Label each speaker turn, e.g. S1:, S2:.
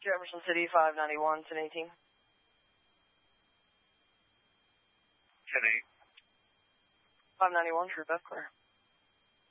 S1: Jefferson City, 591, 1018.
S2: 10-8.
S1: 591, True Beth, clear.